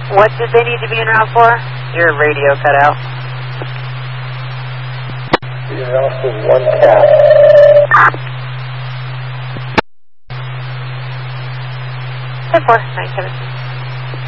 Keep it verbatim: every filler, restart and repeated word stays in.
What did they need to be en route for? Your radio cut out. You're also one cap. ten four, nine seven two.